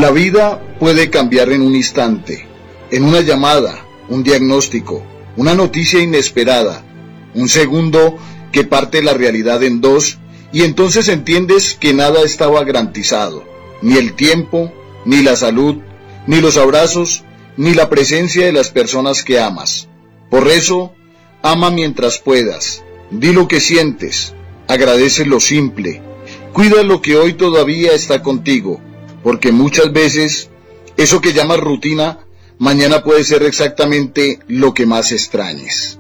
La vida puede cambiar en un instante, en una llamada, un diagnóstico, una noticia inesperada, un segundo que parte la realidad en dos, y entonces entiendes que nada estaba garantizado, ni el tiempo, ni la salud, ni los abrazos, ni la presencia de las personas que amas. Por eso, ama mientras puedas, di lo que sientes, agradece lo simple, cuida lo que hoy todavía está contigo, porque muchas veces eso que llamas rutina, mañana puede ser exactamente lo que más extrañes.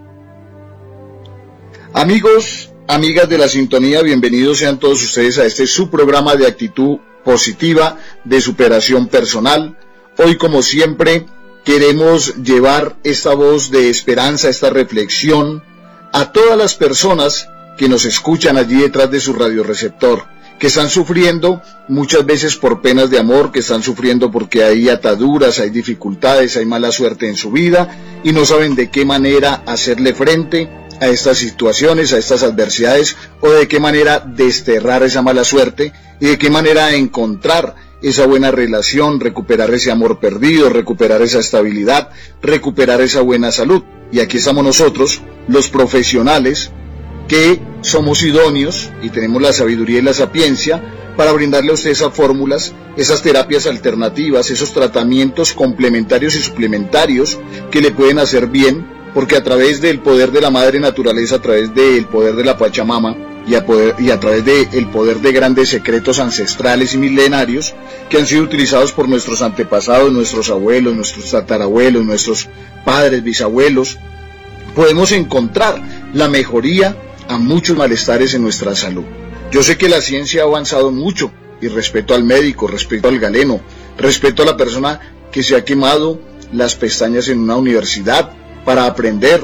Amigos, amigas de la sintonía, bienvenidos sean todos ustedes a este su programa de actitud positiva, de superación personal. Hoy, como siempre, queremos llevar esta voz de esperanza, esta reflexión, a todas las personas que nos escuchan allí detrás de su radioreceptor, que están sufriendo muchas veces por penas de amor, que están sufriendo porque hay ataduras, hay dificultades, hay mala suerte en su vida y no saben de qué manera hacerle frente a estas situaciones, a estas adversidades, o de qué manera desterrar esa mala suerte y de qué manera encontrar esa buena relación, recuperar ese amor perdido, recuperar esa estabilidad, recuperar esa buena salud. Y aquí estamos nosotros, los profesionales, que somos idóneos y tenemos la sabiduría y la sapiencia para brindarle a usted esas fórmulas, esas terapias alternativas, esos tratamientos complementarios y suplementarios que le pueden hacer bien, porque a través del poder de la madre naturaleza, a través del poder de la Pachamama y a través del poder de grandes secretos ancestrales y milenarios que han sido utilizados por nuestros antepasados, nuestros abuelos, nuestros tatarabuelos, nuestros padres, bisabuelos, podemos encontrar la mejoría a muchos malestares en nuestra salud. Yo sé que la ciencia ha avanzado mucho y respeto al médico, respeto al galeno, respeto a la persona que se ha quemado las pestañas en una universidad para aprender,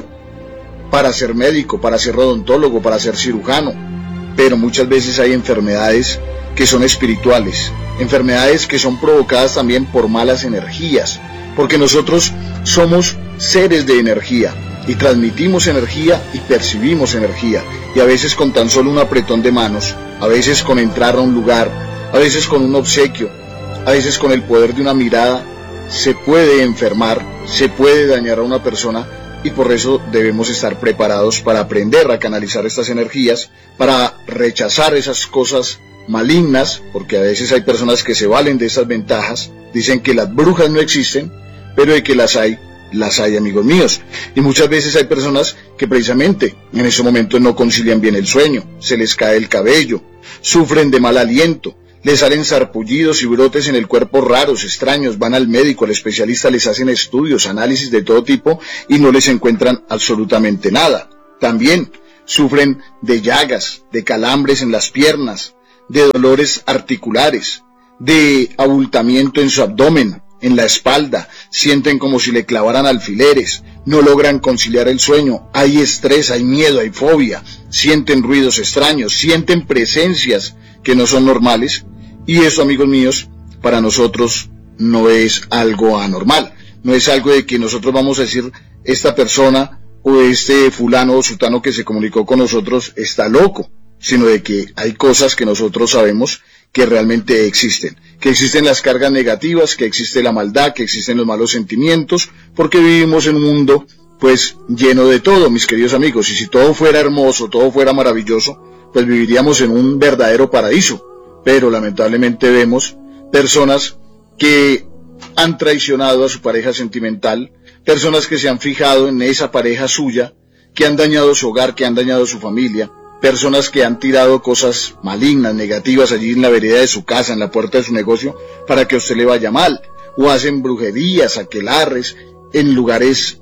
para ser médico, para ser odontólogo, para ser cirujano, pero muchas veces hay enfermedades que son espirituales, enfermedades que son provocadas también por malas energías, porque nosotros somos seres de energía y transmitimos energía y percibimos energía, y a veces con tan solo un apretón de manos, a veces con entrar a un lugar, a veces con un obsequio, a veces con el poder de una mirada, se puede enfermar, se puede dañar a una persona, y por eso debemos estar preparados para aprender a canalizar estas energías, para rechazar esas cosas malignas, porque a veces hay personas que se valen de esas ventajas, dicen que las brujas no existen, pero de que las hay, amigos míos. Y muchas veces hay personas que precisamente en esos momentos no concilian bien el sueño, se les cae el cabello, sufren de mal aliento, les salen sarpullidos y brotes en el cuerpo raros, extraños, van al médico, al especialista, les hacen estudios, análisis de todo tipo y no les encuentran absolutamente nada. También sufren de llagas, de calambres en las piernas, de dolores articulares, de abultamiento en su abdomen, en la espalda, sienten como si le clavaran alfileres, no logran conciliar el sueño, hay estrés, hay miedo, hay fobia, sienten ruidos extraños, sienten presencias que no son normales, y eso, amigos míos, para nosotros no es algo anormal, no es algo de que nosotros vamos a decir, esta persona o este fulano o sutano que se comunicó con nosotros está loco, sino de que hay cosas que nosotros sabemos que realmente existen, que existen las cargas negativas, que existe la maldad, que existen los malos sentimientos, porque vivimos en un mundo pues lleno de todo, mis queridos amigos, y si todo fuera hermoso, todo fuera maravilloso, pues viviríamos en un verdadero paraíso, pero lamentablemente vemos personas que han traicionado a su pareja sentimental, personas que se han fijado en esa pareja suya, que han dañado su hogar, que han dañado su familia, personas que han tirado cosas malignas, negativas allí en la vereda de su casa, en la puerta de su negocio, para que a usted le vaya mal, o hacen brujerías, aquelarres, en lugares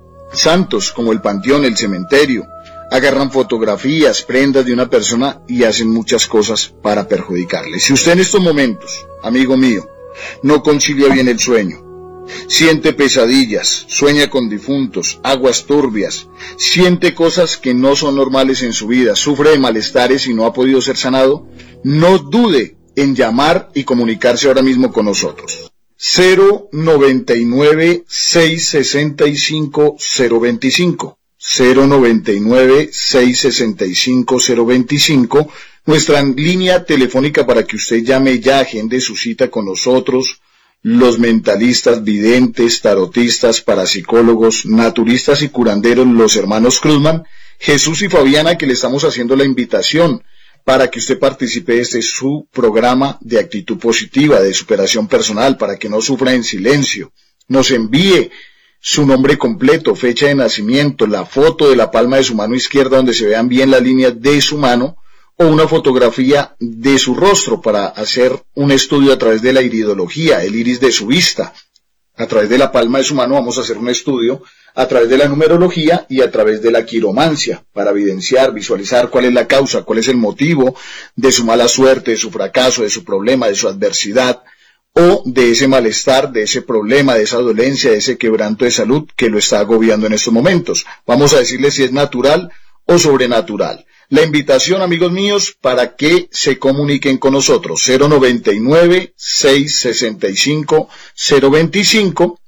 santos, como el panteón, el cementerio, agarran fotografías, prendas de una persona y hacen muchas cosas para perjudicarle. Si usted en estos momentos, amigo mío, no concilia bien el sueño, siente pesadillas, sueña con difuntos, aguas turbias, siente cosas que no son normales en su vida, sufre de malestares y no ha podido ser sanado, no dude en llamar y comunicarse ahora mismo con nosotros. 099-665-025, 099-665-025, nuestra línea telefónica para que usted llame ya, agende su cita con nosotros, los mentalistas, videntes, tarotistas, parapsicólogos, naturistas y curanderos, los hermanos Cruzman, Jesús y Fabiana, que le estamos haciendo la invitación para que usted participe de este su programa de actitud positiva, de superación personal, para que no sufra en silencio. Nos envíe su nombre completo, fecha de nacimiento, la foto de la palma de su mano izquierda donde se vean bien las líneas de su mano, o una fotografía de su rostro para hacer un estudio a través de la iridología, el iris de su vista. A través de la palma de su mano vamos a hacer un estudio a través de la numerología y a través de la quiromancia para evidenciar, visualizar cuál es la causa, cuál es el motivo de su mala suerte, de su fracaso, de su problema, de su adversidad o de ese malestar, de ese problema, de esa dolencia, de ese quebranto de salud que lo está agobiando en estos momentos. Vamos a decirle si es natural o sobrenatural. La invitación, amigos míos, para que se comuniquen con nosotros, 099-665-025,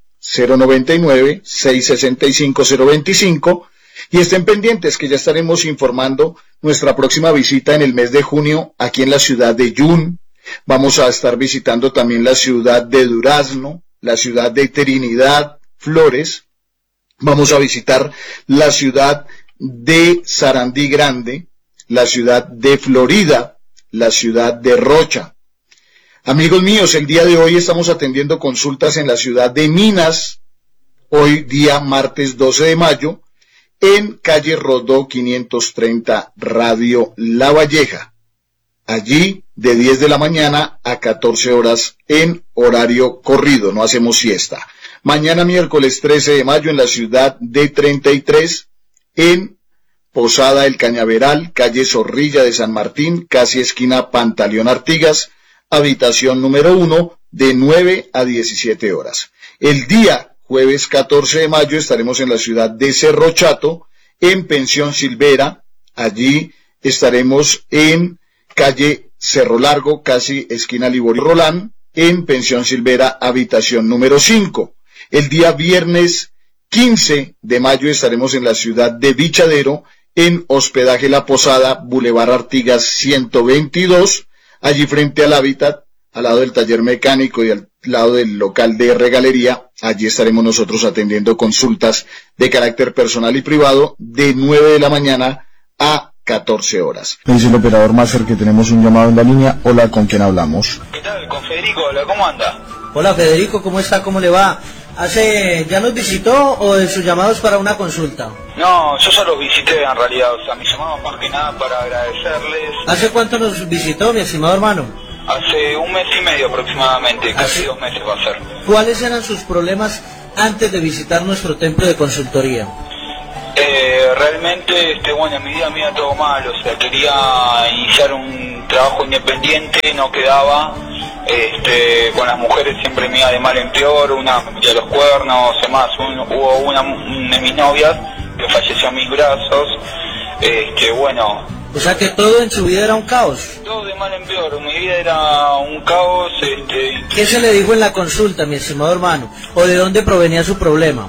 099-665-025, y estén pendientes que ya estaremos informando nuestra próxima visita en el mes de junio aquí en la ciudad de Yun. Vamos a estar visitando también la ciudad de Durazno, la ciudad de Trinidad, Flores. Vamos a visitar la ciudad de Sarandí Grande, la ciudad de Florida, la ciudad de Rocha. Amigos míos, el día de hoy estamos atendiendo consultas en la ciudad de Minas, hoy día martes 12 de mayo, en calle Rodó 530, Radio La Valleja. Allí de 10 de la mañana a 14 horas en horario corrido, no hacemos siesta. Mañana miércoles 13 de mayo en la ciudad de 33, en Posada El Cañaveral, calle Zorrilla de San Martín, casi esquina Pantaleón Artigas, habitación número 1, de 9 a 17 horas. El día jueves 14 de mayo estaremos en la ciudad de Cerro Chato, en Pensión Silvera. Allí estaremos en calle Cerro Largo, casi esquina Liborio Rolán, en Pensión Silvera, habitación número 5. El día viernes 15 de mayo estaremos en la ciudad de Vichadero, en Hospedaje La Posada, Boulevard Artigas 122, allí frente al Hábitat, al lado del taller mecánico y al lado del local de regalería. Allí estaremos nosotros atendiendo consultas de carácter personal y privado de 9 de la mañana a 14 horas. Me dice el operador Máster que tenemos un llamado en la línea. Hola, ¿con quién hablamos? ¿Qué tal? Con Federico, hola, ¿cómo anda? Hola Federico, ¿cómo está? ¿Cómo le va? ¿Ya nos visitó o de sus llamados para una consulta? No, yo solo visité en realidad, o sea, mi llamado más que nada para agradecerles. ¿Hace cuánto nos visitó, mi estimado hermano? Hace un mes y medio aproximadamente, casi 2 meses va a ser. ¿Cuáles eran sus problemas antes de visitar nuestro templo de consultoría? Realmente, bueno, en mi vida me iba todo mal, o sea, quería iniciar un trabajo independiente, no quedaba. Con las mujeres siempre me iba de mal en peor, una me metía los cuernos, demás. Hubo una de mis novias que falleció a mis brazos, bueno. O sea que todo en su vida era un caos. Todo de mal en peor, mi vida era un caos, ¿Qué se le dijo en la consulta, mi estimado hermano? ¿O de dónde provenía su problema?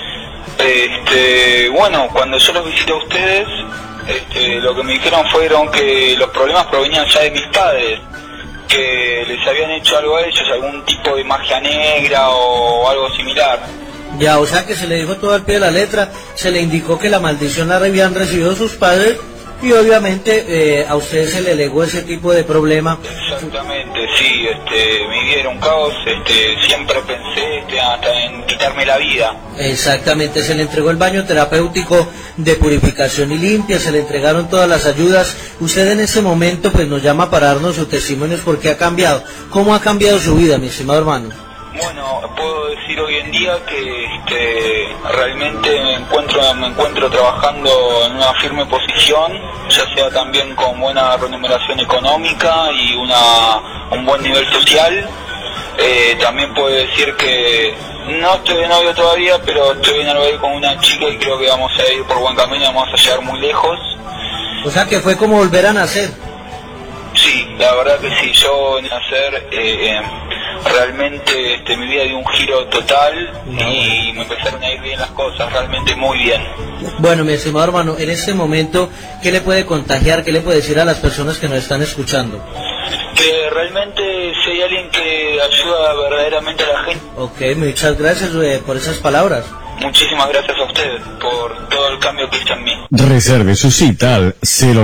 Bueno, cuando yo los visité a ustedes, lo que me dijeron fueron que los problemas provenían ya de mis padres, que les habían hecho algo a ellos, algún tipo de magia negra o algo similar. Ya, o sea que se le dijo todo al pie de la letra, se le indicó que la maldición la habían recibido sus padres y obviamente a usted se le legó ese tipo de problema. Exactamente, sí, mi vida era un caos, siempre pensé hasta en quitarme la vida. Exactamente, se le entregó el baño terapéutico de purificación y limpia, se le entregaron todas las ayudas. Usted en ese momento pues nos llama para darnos sus testimonios porque ha cambiado. ¿Cómo ha cambiado su vida, mi estimado hermano? Bueno, puedo decir hoy en día que realmente me encuentro trabajando en una firme posición, ya sea también con buena remuneración económica y un buen nivel social. También puedo decir que no estoy de novio todavía, pero estoy en algo ahí con una chica y creo que vamos a ir por buen camino y vamos a llegar muy lejos. O sea que fue como volver a nacer. Sí, la verdad que sí, yo nacer realmente mi vida dio un giro total y me empezaron a ir bien las cosas, realmente muy bien. Bueno, mi estimado hermano, en este momento, ¿qué le puede contagiar, qué le puede decir a las personas que nos están escuchando? que realmente si hay alguien que ayuda verdaderamente a la gente. Ok, muchas gracias por esas palabras. Muchísimas gracias a ustedes por todo el cambio que hizo en mí. Reserve su cita al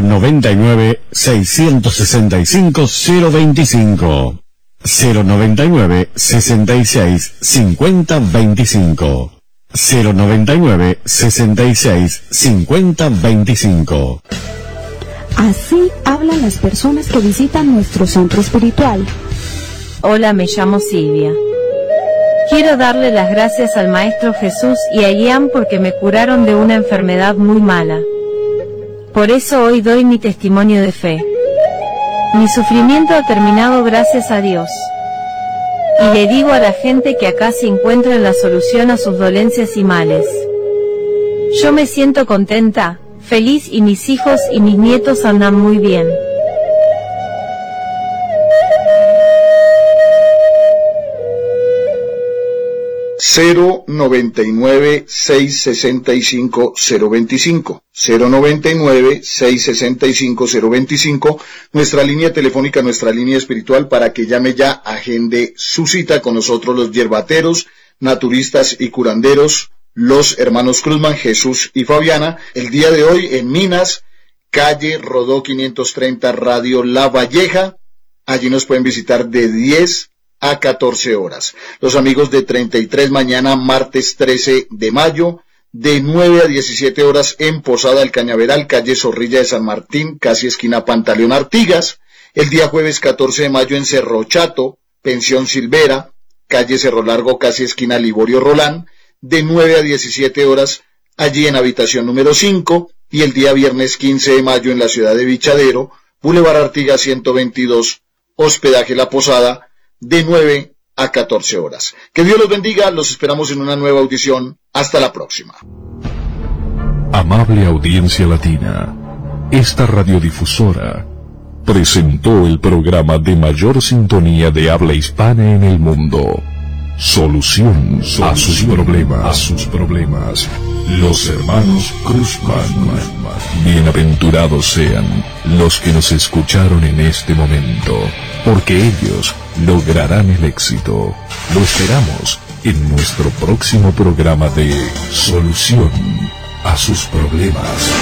099-665-025. 099-66-50-25. 099-66-50-25. Así hablan las personas que visitan nuestro centro espiritual. Hola, me llamo Silvia. Quiero darle las gracias al Maestro Jesús y a Ian porque me curaron de una enfermedad muy mala. Por eso hoy doy mi testimonio de fe. Mi sufrimiento ha terminado gracias a Dios. Y le digo a la gente que acá se encuentra la solución a sus dolencias y males. Yo me siento contenta, feliz y mis hijos y mis nietos andan muy bien. Cero 099-665-025, 099-665-025, nuestra línea telefónica, nuestra línea espiritual, para que llame ya, agende su cita con nosotros los yerbateros, naturistas y curanderos, los hermanos Cruzman, Jesús y Fabiana, el día de hoy en Minas, calle Rodó 530, Radio La Valleja. Allí nos pueden visitar de 10 a 14 horas. Los amigos de 33 mañana, martes 13 de mayo, de 9 a 17 horas en Posada del Cañaveral, calle Zorrilla de San Martín, casi esquina Pantaleón Artigas. El día jueves 14 de mayo en Cerro Chato, Pensión Silvera, calle Cerro Largo, casi esquina Liborio Rolán, de 9 a 17 horas allí en habitación número 5. Y el día viernes 15 de mayo en la ciudad de Vichadero, Boulevard Artigas 122, hospedaje La Posada, de 9 a 14 horas. Que Dios los bendiga, los esperamos en una nueva audición. Hasta la próxima. Amable audiencia latina, esta radiodifusora presentó el programa de mayor sintonía de habla hispana en el mundo. Solución a sus problemas. Los hermanos Cruzman. Bienaventurados sean los que nos escucharon en este momento, porque ellos lograrán el éxito. Lo esperamos en nuestro próximo programa de Solución a sus problemas.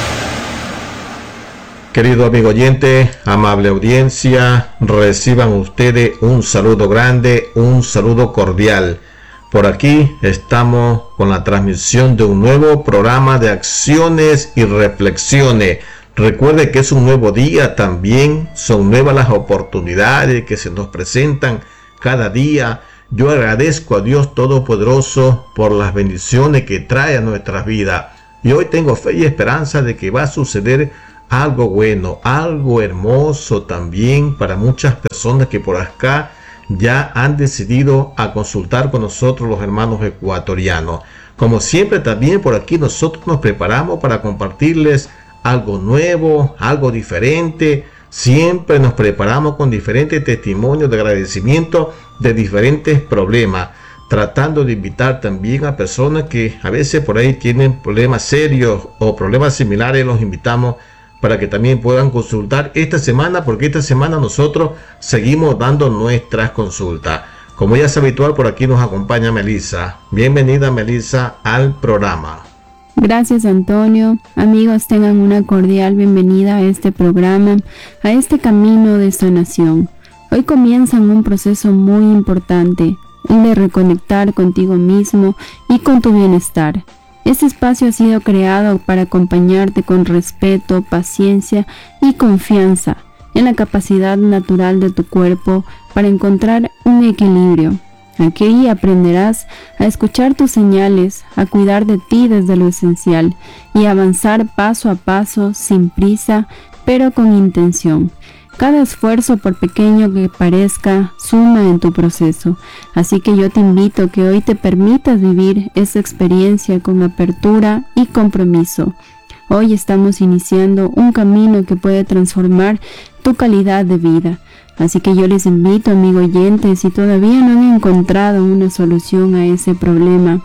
Querido amigo oyente, amable audiencia, reciban ustedes un saludo grande, un saludo cordial. Por aquí estamos con la transmisión de un nuevo programa de acciones y reflexiones. Recuerde que es un nuevo día también, son nuevas las oportunidades que se nos presentan cada día. Yo agradezco a Dios Todopoderoso por las bendiciones que trae a nuestras vidas. Y hoy tengo fe y esperanza de que va a suceder algo bueno, algo hermoso también para muchas personas que por acá ya han decidido a consultar con nosotros los hermanos ecuatorianos. Como siempre también por aquí nosotros nos preparamos para compartirles algo nuevo, algo diferente. Siempre nos preparamos con diferentes testimonios de agradecimiento de diferentes problemas, tratando de invitar también a personas que a veces por ahí tienen problemas serios o problemas similares. Los invitamos para que también puedan consultar esta semana, porque esta semana nosotros seguimos dando nuestras consultas. Como ya es habitual, por aquí nos acompaña Melissa. Bienvenida, Melissa, al programa. Gracias, Antonio. Amigos, tengan una cordial bienvenida a este programa, a este camino de sanación. Hoy comienzan un proceso muy importante, el de reconectar contigo mismo y con tu bienestar. Este espacio ha sido creado para acompañarte con respeto, paciencia y confianza en la capacidad natural de tu cuerpo para encontrar un equilibrio. Aquí aprenderás a escuchar tus señales, a cuidar de ti desde lo esencial y avanzar paso a paso, sin prisa, pero con intención. Cada esfuerzo, por pequeño que parezca, suma en tu proceso. Así que yo te invito a que hoy te permitas vivir esa experiencia con apertura y compromiso. Hoy estamos iniciando un camino que puede transformar tu calidad de vida. Así que yo les invito, amigo oyente, si todavía no han encontrado una solución a ese problema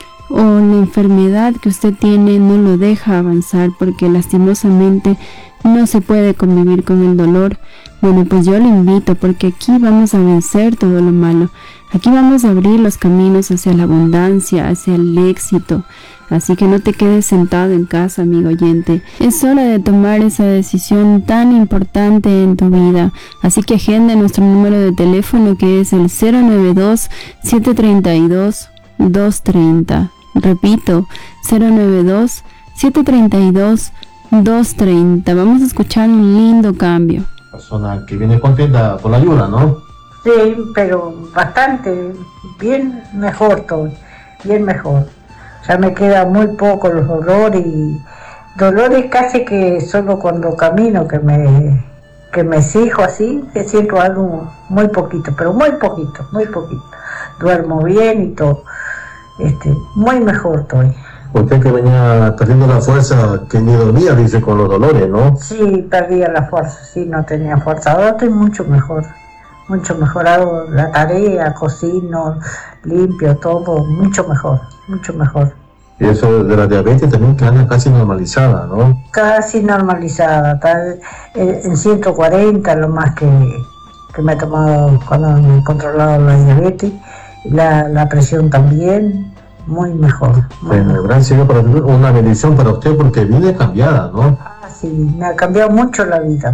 o la enfermedad que usted tiene no lo deja avanzar porque lastimosamente no se puede convivir con el dolor, Bueno, pues yo lo invito porque aquí vamos a vencer todo lo malo. Aquí vamos a abrir los caminos hacia la abundancia, hacia el éxito. Así que no te quedes sentado en casa, amigo oyente. Es hora de tomar esa decisión tan importante en tu vida. Así que agenda nuestro número de teléfono, que es el 092-732-230. Repito, 092-732-230. Vamos a escuchar un lindo cambio. Persona que viene contenta por la ayuda, ¿no? Sí, pero bastante, bien mejor todo, bien mejor. Ya me queda muy poco los dolores, y dolores casi que solo cuando camino, que me exijo así, que siento algo muy poquito, pero muy poquito. Duermo bien y todo, muy mejor estoy. Usted que venía perdiendo la fuerza, que ni dormía, dice, con los dolores, ¿no? Sí, perdía la fuerza, sí, no tenía fuerza. Ahora estoy mucho mejor, hago la tarea, cocino, limpio, todo, mucho mejor. Y eso de la diabetes también que anda casi normalizada, ¿no? Casi normalizada, está en 140 lo más que me he tomado cuando me he controlado la diabetes, la presión también, muy mejor. Bueno, gracias por una bendición para usted porque viene cambiada, ¿no? Sí, me ha cambiado mucho la vida.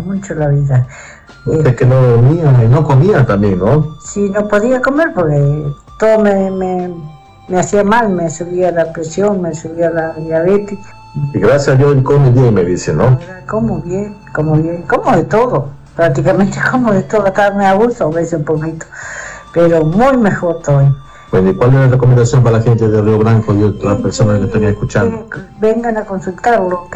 Usted que no dormía y no comía también, ¿no? Sí, no podía comer porque todo me hacía mal, me subía la presión, me subía la diabetes. Y gracias a Dios come bien, me dice, ¿no? Como bien, como de todo, prácticamente como de todo, hasta me abuso a veces un poquito, pero muy mejor estoy. Bueno, ¿y cuál es la recomendación para la gente de Río Branco y otras personas que están escuchando? Que vengan a consultarlo,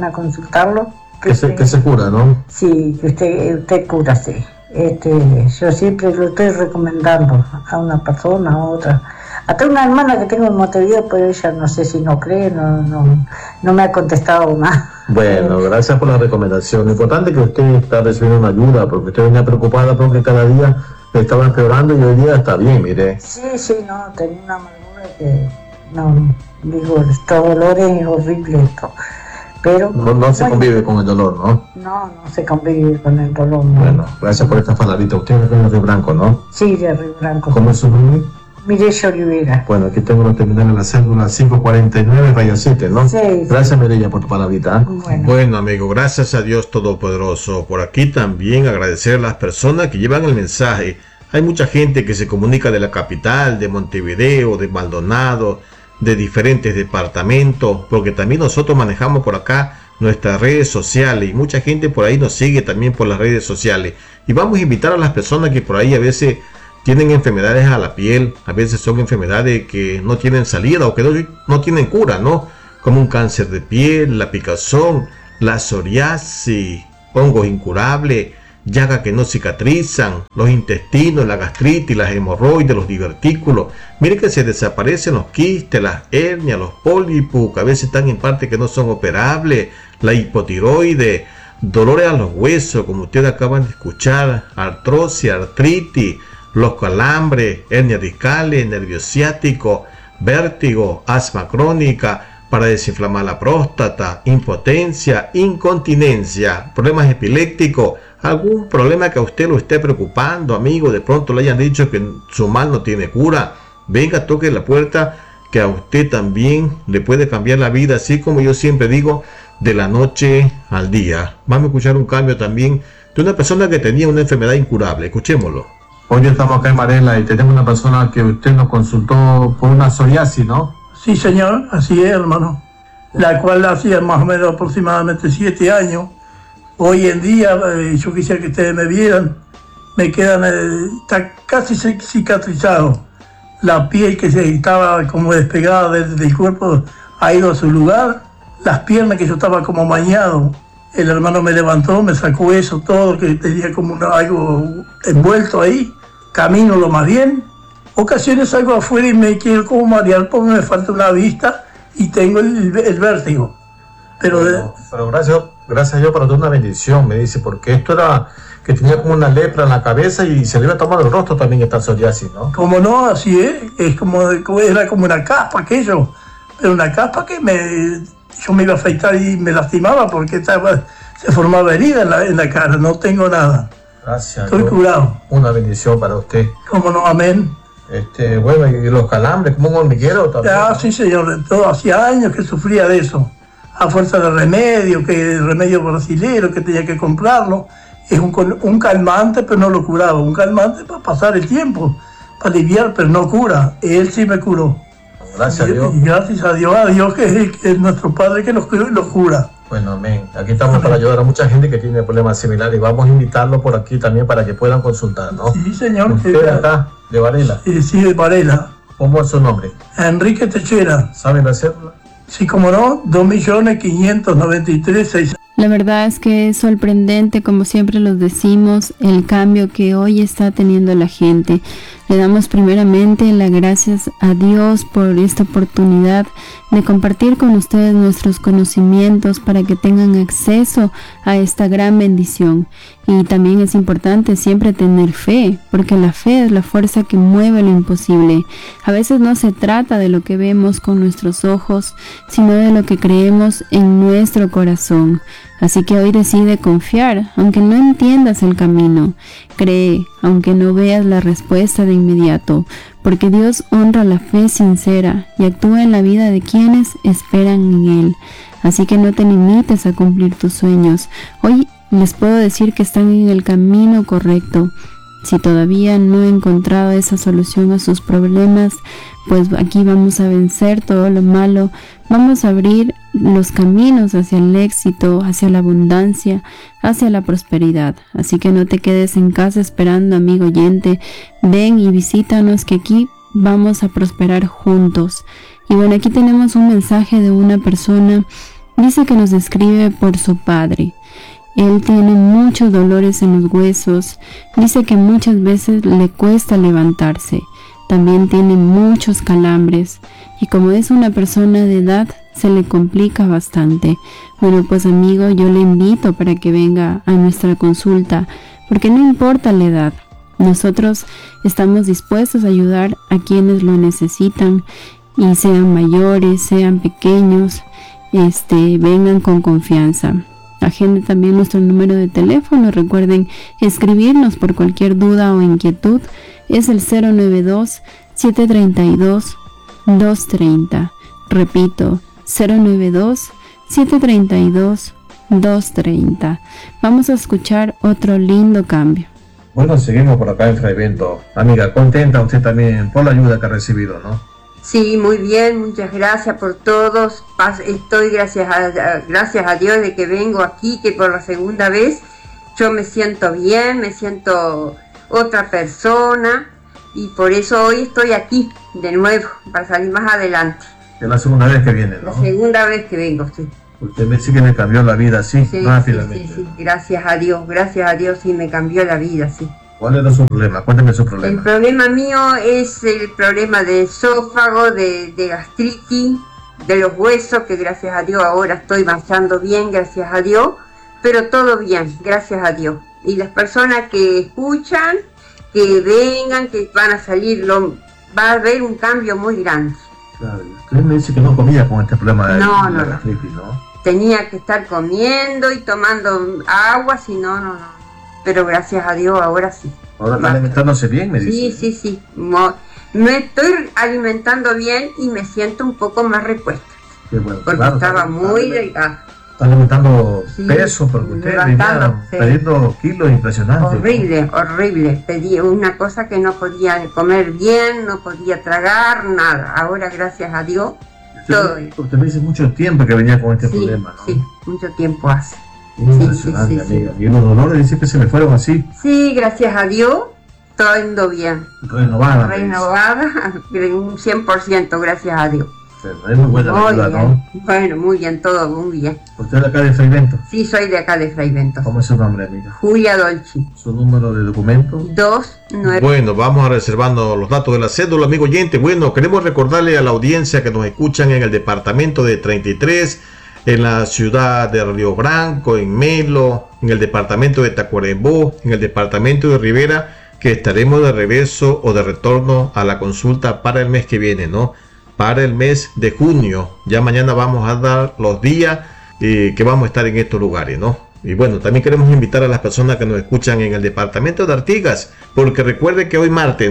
Que se cura, ¿no? Sí, que usted cúrase. Yo siempre lo estoy recomendando a una persona, a otra. Hasta una hermana que tengo en Montevideo, pero ella no sé si no cree, no me ha contestado nada. Bueno, gracias por la recomendación. Lo importante es que usted está recibiendo una ayuda, porque usted venía preocupada porque cada día estaba empeorando y hoy día está bien, mire. Sí, no, tenía una amargura que, estos dolores es horrible esto. Pero no se convive con el dolor, ¿no? No se convive con el dolor, no. Bueno, gracias por esta paladita. Usted es de Río Branco, ¿no? Sí, de Río Branco. ¿Cómo es su nombre? Mireya Olivera. Bueno, aquí tengo los terminales de la cédula 549 Raya 7, ¿no? Sí. Gracias, Mireya, por tu palabrita. Bueno, amigo, gracias a Dios Todopoderoso. Por aquí también agradecer a las personas que llevan el mensaje. Hay mucha gente que se comunica de la capital, de Montevideo, de Maldonado, de diferentes departamentos, porque también nosotros manejamos por acá nuestras redes sociales y mucha gente por ahí nos sigue también por las redes sociales. Y vamos a invitar a las personas que por ahí a veces tienen enfermedades a la piel, a veces son enfermedades que no tienen salida o que no tienen cura, ¿no? Como un cáncer de piel, la picazón, la psoriasis, hongos incurables, llagas que no cicatrizan, los intestinos, la gastritis, las hemorroides, los divertículos. Mire que se desaparecen los quistes, las hernias, los pólipos, que a veces están en partes que no son operables, la hipotiroides, dolores a los huesos, como ustedes acaban de escuchar, artrosis, artritis, los calambres, hernias discales, nervio ciático, vértigo, asma crónica, para desinflamar la próstata, impotencia, incontinencia, problemas epilépticos, algún problema que a usted lo esté preocupando, amigo, de pronto le hayan dicho que su mal no tiene cura, venga, toque la puerta, que a usted también le puede cambiar la vida, así como yo siempre digo, de la noche al día. Vamos a escuchar un cambio también de una persona que tenía una enfermedad incurable, escuchémoslo. Hoy estamos acá en Varela y tenemos una persona que usted nos consultó por una psoriasis, ¿no? Sí, señor, así es, hermano. La cual hacía más o menos aproximadamente 7 años. Hoy en día, yo quisiera que ustedes me vieran, me quedan, está casi cicatrizado. La piel que se estaba como despegada del cuerpo ha ido a su lugar. Las piernas que yo estaba como mañado, el hermano me levantó, me sacó eso todo, que tenía como algo envuelto ahí. Camino lo más bien. Ocasiones salgo afuera y me quiero como marear porque me falta una vista y tengo el vértigo. Pero gracias a Dios para toda una bendición, me dice, porque esto era que tenía como una lepra en la cabeza y se le iba a tomar el rostro también esta psoriasis, ¿no? Como no, así es como era como una caspa aquello, pero una caspa que yo me iba a afeitar y me lastimaba porque se formaba herida en la cara, no tengo nada. Gracias. Estoy curado. Una bendición para usted. ¿Cómo no? Amén. Bueno, y los calambres, como un hormiguero también. Sí, señor. Todo hacía años que sufría de eso. A fuerza de remedio, que el remedio brasilero, que tenía que comprarlo. Es un calmante, pero no lo curaba. Un calmante para pasar el tiempo, para aliviar, pero no cura. Él sí me curó. Gracias a Dios. Y gracias a Dios que es nuestro Padre que los cura. Bueno, amén. Aquí estamos para ayudar a mucha gente que tiene problemas similares y vamos a invitarlo por aquí también para que puedan consultar, ¿no? Sí, señor. ¿Usted acá, de Varela? Sí, de Varela. ¿Cómo es su nombre? Enrique Techera. ¿Saben la cédula? Sí, como no, 2.593.600. La verdad es que es sorprendente, como siempre los decimos, el cambio que hoy está teniendo la gente. Le damos primeramente las gracias a Dios por esta oportunidad de compartir con ustedes nuestros conocimientos para que tengan acceso a esta gran bendición. Y también es importante siempre tener fe, porque la fe es la fuerza que mueve lo imposible. A veces no se trata de lo que vemos con nuestros ojos, sino de lo que creemos en nuestro corazón. Así que hoy decide confiar, aunque no entiendas el camino. Cree, aunque no veas la respuesta de inmediato, porque Dios honra la fe sincera y actúa en la vida de quienes esperan en Él. Así que no te limites a cumplir tus sueños. Hoy les puedo decir que están en el camino correcto. Si todavía no he encontrado esa solución a sus problemas, pues aquí vamos a vencer todo lo malo, vamos a abrir los caminos hacia el éxito, hacia la abundancia, hacia la prosperidad. Así que no te quedes en casa esperando, amigo oyente, ven y visítanos que aquí vamos a prosperar juntos. Y bueno, aquí tenemos un mensaje de una persona, dice que nos escribe por su padre. Él tiene muchos dolores en los huesos, dice que muchas veces le cuesta levantarse, también tiene muchos calambres y como es una persona de edad se le complica bastante. Bueno, pues amigo, yo le invito para que venga a nuestra consulta, porque no importa la edad, nosotros estamos dispuestos a ayudar a quienes lo necesitan y sean mayores, sean pequeños, vengan con confianza. Agende también nuestro número de teléfono. Recuerden escribirnos por cualquier duda o inquietud. Es el 092-732-230. Repito, 092-732-230. Vamos a escuchar otro lindo cambio. Bueno, seguimos por acá en Fray Bento. Amiga, contenta usted también por la ayuda que ha recibido, ¿no? Sí, muy bien, muchas gracias por todos. Estoy gracias a Dios de que vengo aquí, que por la segunda vez yo me siento bien, me siento otra persona y por eso hoy estoy aquí de nuevo para salir más adelante. Es la segunda vez que viene, ¿no? La segunda vez que vengo, sí. Usted me dice que le cambió la vida, sí, rápidamente. Sí, gracias a Dios, sí me cambió la vida, sí. ¿Cuál era su problema? Cuénteme su problema. El problema mío es el problema de esófago, de gastritis, de los huesos, que gracias a Dios ahora estoy marchando bien, gracias a Dios, pero todo bien, gracias a Dios. Y las personas que escuchan, que vengan, que van a salir, va a haber un cambio muy grande. Claro, usted me dice que no comía con este problema de la gastritis, ¿no? Tenía que estar comiendo y tomando agua, si no. Pero gracias a Dios ahora sí. Ahora está alimentándose bien, me dice. Sí. Me estoy alimentando bien y me siento un poco más repuesta. Qué bueno, porque claro, estaba muy delgada. Está levantando peso, porque usted venía perdiendo kilos impresionantes. Horrible. Pedí una cosa que no podía comer bien, no podía tragar, nada. Ahora, gracias a Dios, todo. Usted me dice mucho tiempo que venía con este problema, ¿no? Sí, mucho tiempo hace. Impresionante, amiga. ¿Y los dolores dice que se le fueron así? Sí, gracias a Dios, todo ando bien. Renovada, un 100%, gracias a Dios. Es muy buena la ayuda, ¿no? Bueno, muy bien, todo muy bien. ¿Usted es de acá de Fray Bento? Sí, soy de acá de Fray Bento. ¿Cómo es su nombre, amiga? Julia Dolci. ¿Su número de documento? 29. Bueno, vamos a reservando los datos de la cédula, amigo oyente. Bueno, queremos recordarle a la audiencia que nos escuchan en el departamento de 33, en la ciudad de Río Branco, en Melo, en el departamento de Tacuarembó, en el departamento de Rivera, que estaremos de regreso o de retorno a la consulta para el mes que viene, ¿no? Para el mes de junio. Ya mañana vamos a dar los días que vamos a estar en estos lugares, ¿no? Y bueno, también queremos invitar a las personas que nos escuchan en el departamento de Artigas, porque recuerde que hoy martes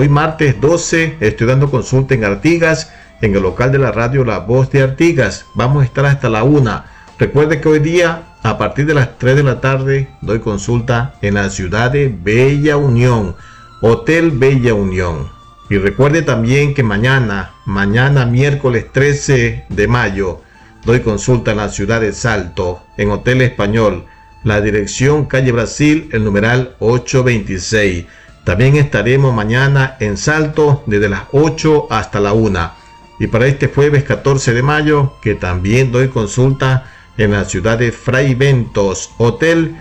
12, estoy dando consulta en Artigas, en el local de la radio La Voz de Artigas. Vamos a estar hasta la 1. Recuerde que hoy día, a partir de las 3 de la tarde, doy consulta en la ciudad de Bella Unión, Hotel Bella Unión. Y recuerde también que mañana miércoles 13 de mayo, doy consulta en la ciudad de Salto, en Hotel Español, la dirección calle Brasil, el numeral 826. También estaremos mañana en Salto desde las 8 hasta la 1. Y para este jueves 14 de mayo, que también doy consulta en la ciudad de Fray Bentos, Hotel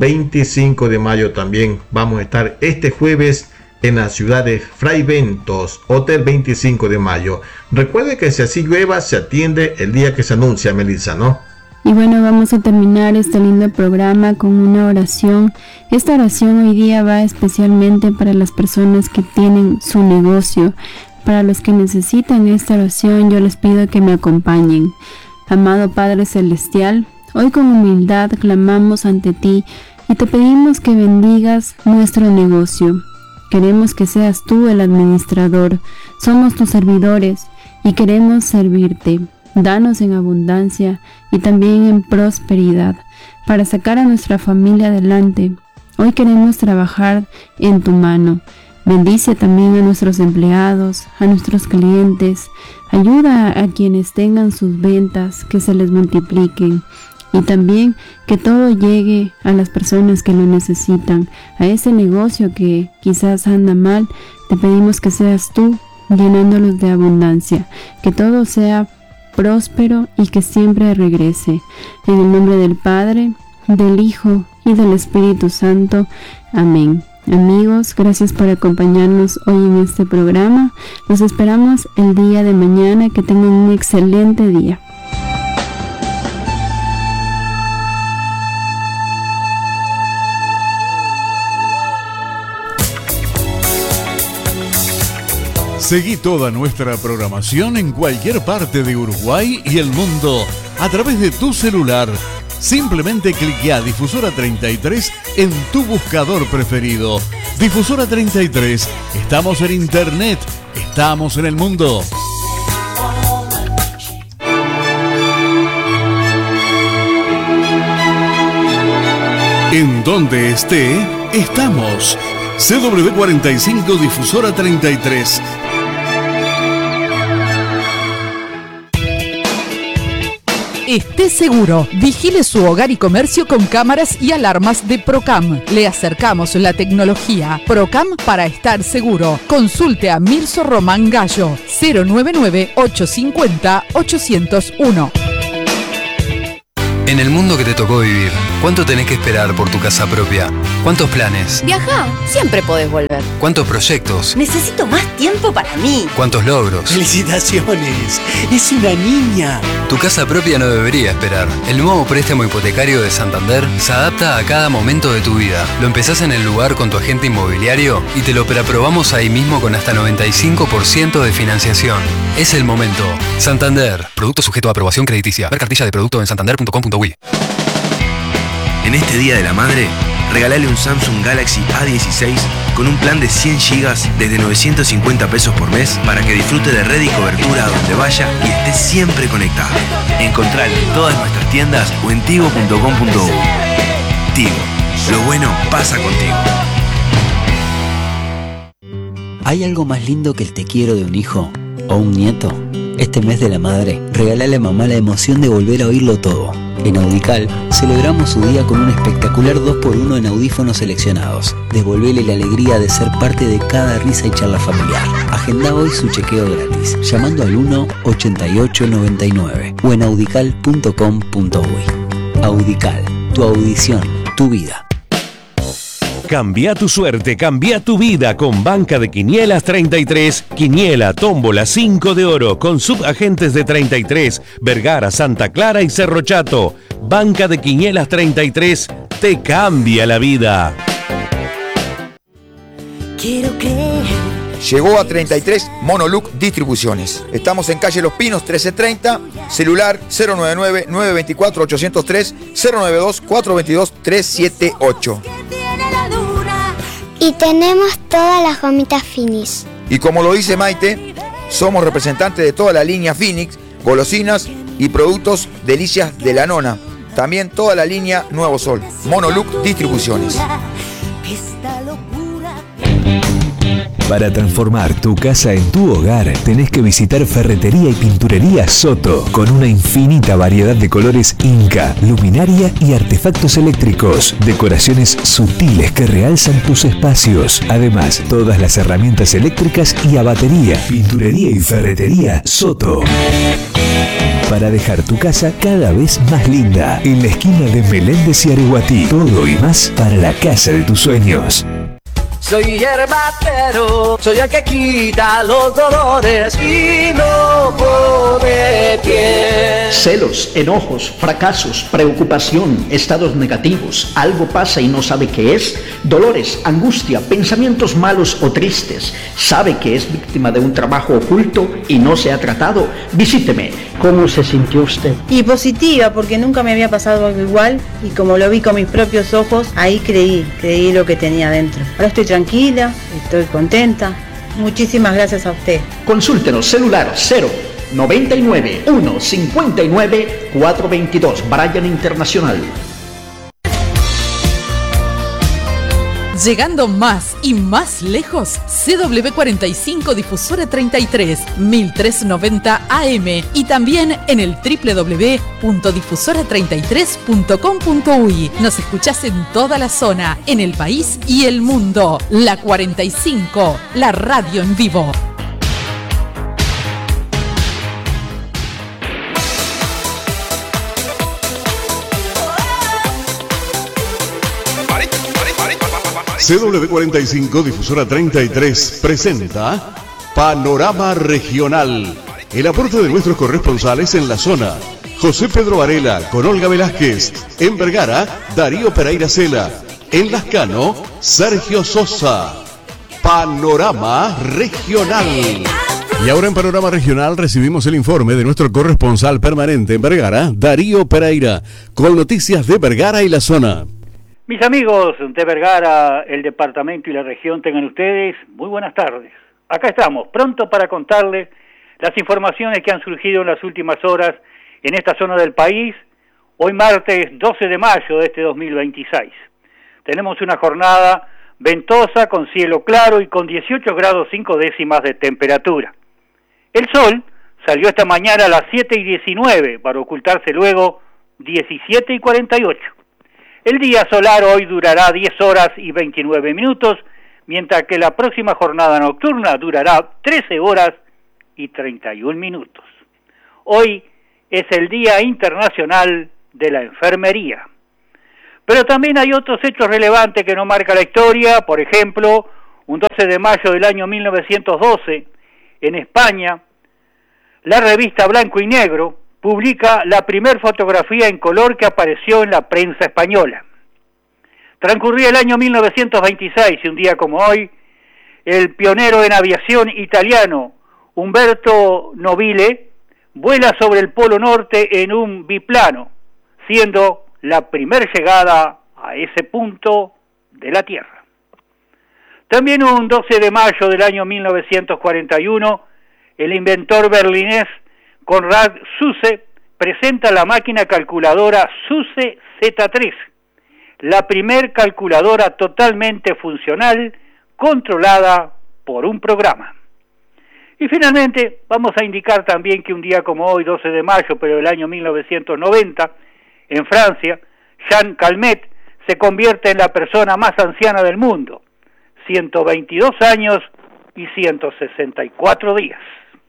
25 de mayo también. Vamos a estar este jueves en la ciudad de Fray Bentos, Hotel 25 de mayo. Recuerde que si así llueva, se atiende el día que se anuncia, Melissa, ¿no? Y bueno, vamos a terminar este lindo programa con una oración. Esta oración hoy día va especialmente para las personas que tienen su negocio. Para los que necesitan esta oración, yo les pido que me acompañen. Amado Padre Celestial, hoy con humildad clamamos ante ti y te pedimos que bendigas nuestro negocio. Queremos que seas tú el administrador, somos tus servidores y queremos servirte. Danos en abundancia y también en prosperidad para sacar a nuestra familia adelante. Hoy queremos trabajar en tu mano. Bendice también a nuestros empleados, a nuestros clientes. Ayuda a quienes tengan sus ventas, que se les multipliquen. Y también que todo llegue a las personas que lo necesitan. A ese negocio que quizás anda mal, te pedimos que seas tú llenándolos de abundancia. Que todo sea próspero y que siempre regrese. En el nombre del Padre, del Hijo y del Espíritu Santo. Amén. Amigos, gracias por acompañarnos hoy en este programa. Los esperamos el día de mañana. Que tengan un excelente día. Seguí toda nuestra programación en cualquier parte de Uruguay y el mundo a través de tu celular. Simplemente cliquea Difusora 33 en tu buscador preferido. Difusora 33, estamos en internet, estamos en el mundo. En donde esté, estamos. CW45 Difusora 33. Esté seguro, vigile su hogar y comercio con cámaras y alarmas de Procam. Le acercamos la tecnología. Procam para estar seguro. Consulte a Mirso Román Gallo, 099-850-801. En el mundo que te tocó vivir, ¿cuánto tenés que esperar por tu casa propia? ¿Cuántos planes? Viajá, siempre podés volver. ¿Cuántos proyectos? Necesito más tiempo para mí. ¿Cuántos logros? ¡Felicitaciones! ¡Es una niña! Tu casa propia no debería esperar. El nuevo préstamo hipotecario de Santander se adapta a cada momento de tu vida. Lo empezás en el lugar con tu agente inmobiliario y te lo preaprobamos ahí mismo con hasta 95% de financiación. Es el momento. Santander. Producto sujeto a aprobación crediticia. Ver cartilla de producto en santander.com.uy. En este Día de la Madre, regalale un Samsung Galaxy A16 con un plan de 100 GB desde 950 pesos por mes para que disfrute de red y cobertura a donde vaya y esté siempre conectado. Encontralo en todas nuestras tiendas o en tigo.com.uy. Tigo, lo bueno pasa contigo. ¿Hay algo más lindo que el te quiero de un hijo o un nieto? Este mes de la madre, regálale a mamá la emoción de volver a oírlo todo. En Audical, celebramos su día con un espectacular 2x1 en audífonos seleccionados. Devolvele la alegría de ser parte de cada risa y charla familiar. Agenda hoy su chequeo gratis, llamando al 1-8899 o en audical.com.uy. Audical, tu audición, tu vida. Cambia tu suerte, cambia tu vida con Banca de Quinielas 33, Quiniela, Tómbola, 5 de oro, con subagentes de 33, Vergara, Santa Clara y Cerro Chato. Banca de Quinielas 33, te cambia la vida. Quiero creer, Llegó a 33 Monoluc Distribuciones. Estamos en calle Los Pinos 1330, celular 099-924-803, 092-422-378. Y tenemos todas las gomitas Finis. Y como lo dice Maite, somos representantes de toda la línea Phoenix, golosinas y productos delicias de la nona. También toda la línea Nuevo Sol. Monoluc Distribuciones. Para transformar tu casa en tu hogar, tenés que visitar Ferretería y Pinturería Soto, con una infinita variedad de colores Inca, luminaria y artefactos eléctricos, decoraciones sutiles que realzan tus espacios. Además, todas las herramientas eléctricas y a batería. Pinturería y Ferretería Soto. Para dejar tu casa cada vez más linda, en la esquina de Meléndez y Areguatí. Todo y más para la casa de tus sueños. Soy herbatero, soy el que quita los dolores y no pone pie. Celos, enojos, fracasos, preocupación, estados negativos, algo pasa y no sabe qué es, dolores, angustia, pensamientos malos o tristes, sabe que es víctima de un trabajo oculto y no se ha tratado. Visíteme. ¿Cómo se sintió usted? Y positiva, porque nunca me había pasado algo igual y como lo vi con mis propios ojos, ahí creí lo que tenía dentro. Ahora estoy tranquila, estoy contenta. Muchísimas gracias a usted. Consúltenos, celular 099-159-422, Bryan Internacional. Llegando más y más lejos, CW45 Difusora 33, 1390 AM y también en el www.difusora33.com.uy. Nos escuchás en toda la zona, en el país y el mundo. La 45, la radio en vivo. CW45 Difusora 33 presenta Panorama Regional. El aporte de nuestros corresponsales en la zona. José Pedro Varela con Olga Velázquez. En Vergara, Darío Pereira Cela. En Lascano, Sergio Sosa. Panorama Regional. Y ahora en Panorama Regional recibimos el informe de nuestro corresponsal permanente en Vergara, Darío Pereira, con noticias de Vergara y la zona. Mis amigos de Vergara, el departamento y la región, tengan ustedes muy buenas tardes. Acá estamos, pronto para contarles las informaciones que han surgido en las últimas horas en esta zona del país, hoy martes 12 de mayo de este 2026. Tenemos una jornada ventosa, con cielo claro y con 18 grados 5 décimas de temperatura. El sol salió esta mañana a las 7:19 para ocultarse luego 17:48. El día solar hoy durará 10 horas y 29 minutos, mientras que la próxima jornada nocturna durará 13 horas y 31 minutos. Hoy es el Día Internacional de la Enfermería. Pero también hay otros hechos relevantes que nos marca la historia. Por ejemplo, un 12 de mayo del año 1912, en España, la revista Blanco y Negro publica la primer fotografía en color que apareció en la prensa española. Transcurría el año 1926 y un día como hoy, el pionero en aviación italiano Umberto Nobile vuela sobre el Polo Norte en un biplano, siendo la primer llegada a ese punto de la Tierra. También un 12 de mayo del año 1941, el inventor berlinés Konrad Zuse presenta la máquina calculadora Zuse Z3, la primer calculadora totalmente funcional, controlada por un programa. Y finalmente, vamos a indicar también que un día como hoy, 12 de mayo, pero del año 1990, en Francia, Jean Calmet se convierte en la persona más anciana del mundo, 122 años y 164 días.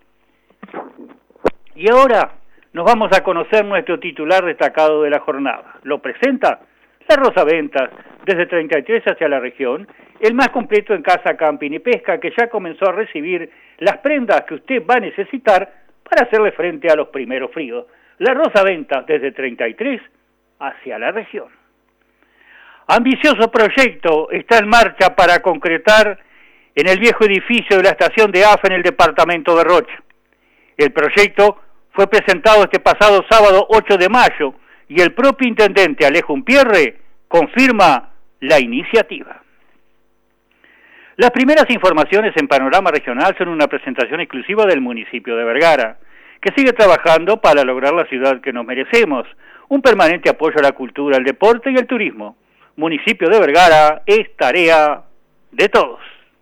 Y ahora nos vamos a conocer nuestro titular destacado de la jornada. Lo presenta La Rosa Ventas, desde 33 hacia la región, el más completo en casa, camping y pesca, que ya comenzó a recibir las prendas que usted va a necesitar para hacerle frente a los primeros fríos. La Rosa Ventas, desde 33 hacia la región. Ambicioso proyecto está en marcha para concretar en el viejo edificio de la estación de AFA en el departamento de Rocha. El proyecto fue presentado este pasado sábado 8 de mayo y el propio intendente Alejo Umpierre confirma la iniciativa. Las primeras informaciones en Panorama Regional son una presentación exclusiva del municipio de Vergara, que sigue trabajando para lograr la ciudad que nos merecemos, un permanente apoyo a la cultura, el deporte y el turismo. Municipio de Vergara es tarea de todos.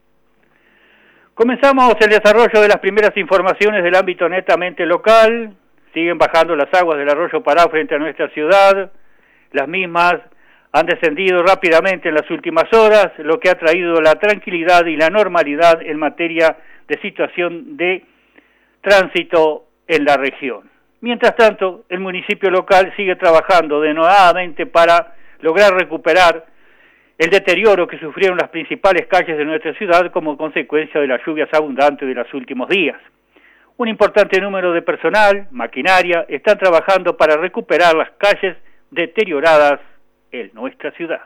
Comenzamos el desarrollo de las primeras informaciones del ámbito netamente local. Siguen bajando las aguas del arroyo Pará frente a nuestra ciudad. Las mismas han descendido rápidamente en las últimas horas, lo que ha traído la tranquilidad y la normalidad en materia de situación de tránsito en la región. Mientras tanto, el municipio local sigue trabajando denodadamente para lograr recuperar el deterioro que sufrieron las principales calles de nuestra ciudad como consecuencia de las lluvias abundantes de los últimos días. Un importante número de personal, maquinaria, están trabajando para recuperar las calles deterioradas en nuestra ciudad.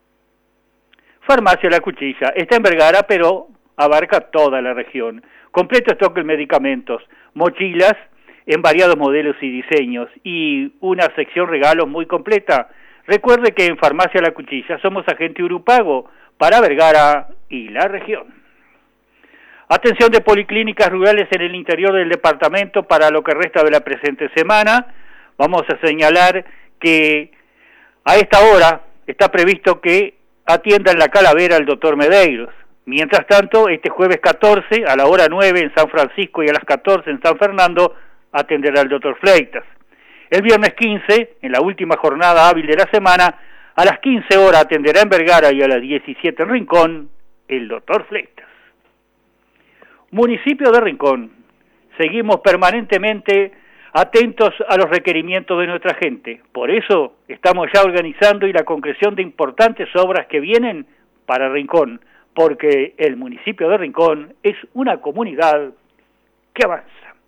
Farmacia La Cuchilla está en Vergara, pero abarca toda la región. Completo stock de medicamentos, mochilas en variados modelos y diseños y una sección regalos muy completa. Recuerde que en Farmacia La Cuchilla somos agente Urupago para Vergara y la región. Atención de policlínicas rurales en el interior del departamento para lo que resta de la presente semana. Vamos a señalar que a esta hora está previsto que atienda en la Calavera el doctor Medeiros. Mientras tanto, este jueves 14 a la hora 9 en San Francisco y a las 14 en San Fernando atenderá el doctor Fleitas. El viernes 15, en la última jornada hábil de la semana, a las 15 horas atenderá en Vergara y a las 17 en Rincón el doctor Fleitas. Municipio de Rincón, seguimos permanentemente atentos a los requerimientos de nuestra gente. Por eso estamos ya organizando y la concreción de importantes obras que vienen para Rincón, porque el municipio de Rincón es una comunidad que avanza.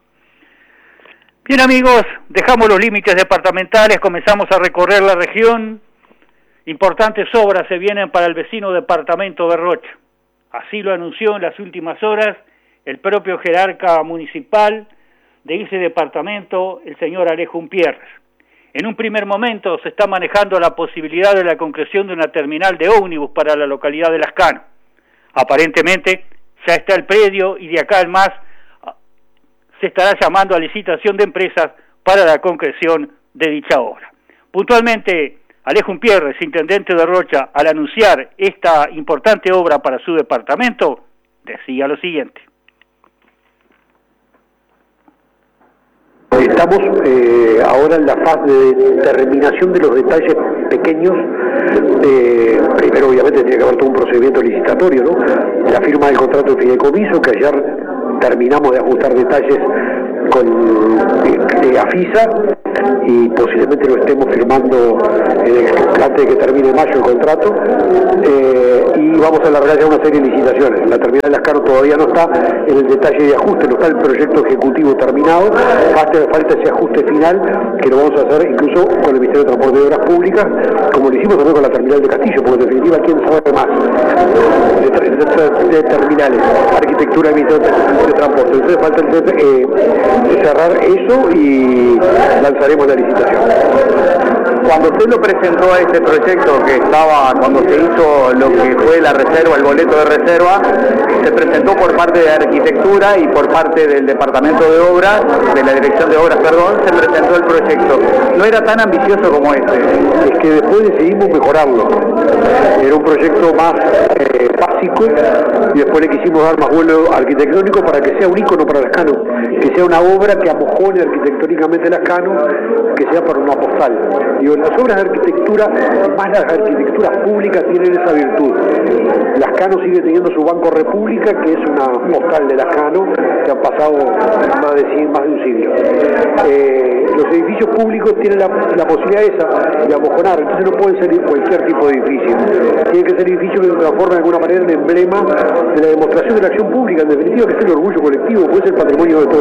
Bien amigos, dejamos los límites departamentales, comenzamos a recorrer la región. Importantes obras se vienen para el vecino departamento de Rocha. Así lo anunció en las últimas horas el propio jerarca municipal de ese departamento, el señor Alejo Umpierre. En un primer momento se está manejando la posibilidad de la concreción de una terminal de ómnibus para la localidad de Lascano. Aparentemente ya está el predio y de acá en más se estará llamando a licitación de empresas para la concreción de dicha obra. Puntualmente, Alejo Umpierre, intendente de Rocha, al anunciar esta importante obra para su departamento, decía lo siguiente. Estamos ahora en la fase de terminación de los detalles pequeños. Primero, obviamente, tiene que haber todo un procedimiento licitatorio, ¿no? La firma del contrato de fideicomiso, que ayer terminamos de ajustar detalles con AFISA y posiblemente lo estemos firmando antes de que termine mayo el contrato, y vamos a alargar ya una serie de licitaciones. La terminal de Lascano todavía no está en el detalle de ajuste, no está el proyecto ejecutivo terminado, falta ese ajuste final que lo vamos a hacer incluso con el Ministerio de Transporte y Obras Públicas, como lo hicimos también con la terminal de Castillo, porque en definitiva quién sabe más de terminales, arquitectura y Ministerio de Transporte. Entonces falta cerrar eso y lanzaremos la licitación. Cuando usted lo presentó a este proyecto, que estaba cuando se hizo lo que fue la reserva, el boleto de reserva, se presentó por parte de Arquitectura y por parte del Departamento de Obras, de la Dirección de Obras, perdón, se presentó el proyecto. No era tan ambicioso como este. Es que después decidimos mejorarlo. Era un proyecto más básico y después le quisimos dar más vuelo arquitectónico para que sea un ícono para Lascano, que sea una obra que amojone arquitectónicamente Lascano, que sea para una postal. Digo, las obras de arquitectura, más las arquitecturas públicas, tienen esa virtud. Lascano sigue teniendo su Banco República, que es una postal de Lascano, que han pasado más de un siglo. Los edificios públicos tienen la posibilidad esa de amojonar, entonces no pueden ser cualquier tipo de edificio. Tienen que ser edificios que se transformen de alguna manera en emblema de la demostración de la acción pública, en definitiva que es el orgullo colectivo, pues es el patrimonio de todos.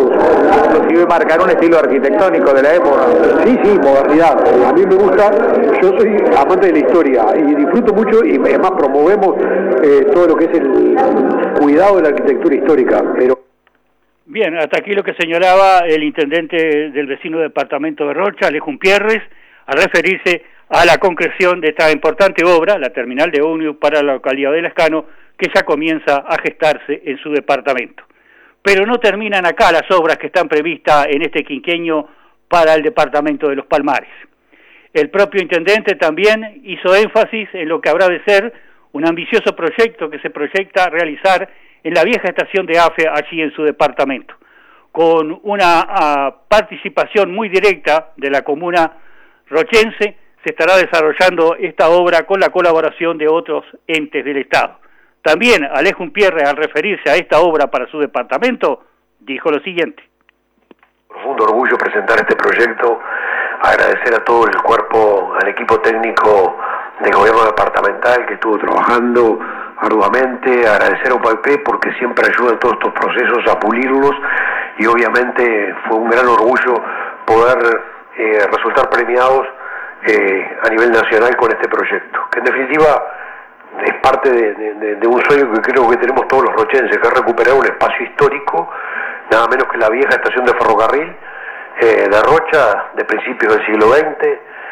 Inclusive marcar un estilo arquitectónico de la época. Sí, modernidad. A mí me gusta, yo soy amante de la historia y disfruto mucho y además promovemos todo lo que es el cuidado de la arquitectura histórica. Pero bien, hasta aquí lo que señalaba el intendente del vecino departamento de Rocha, Alejo Pierres, al referirse a la concreción de esta importante obra, la terminal de ómnibus para la localidad de Lescano, que ya comienza a gestarse en su departamento. Pero no terminan acá las obras que están previstas en este quinquenio para el departamento de Los Palmares. El propio intendente también hizo énfasis en lo que habrá de ser un ambicioso proyecto que se proyecta realizar en la vieja estación de AFE allí en su departamento, con una participación muy directa de la comuna rochense. Se estará desarrollando esta obra con la colaboración de otros entes del Estado. También Alejo Pierre, al referirse a esta obra para su departamento, dijo lo siguiente. Profundo orgullo presentar este proyecto, agradecer a todo el cuerpo, al equipo técnico del gobierno departamental que estuvo trabajando arduamente, agradecer a UPAP porque siempre ayuda en todos estos procesos a pulirlos y obviamente fue un gran orgullo poder resultar premiados a nivel nacional con este proyecto, que en definitiva es parte de un sueño que creo que tenemos todos los rochenses, que es recuperar un espacio histórico, nada menos que la vieja estación de ferrocarril de Rocha, de principios del siglo XX,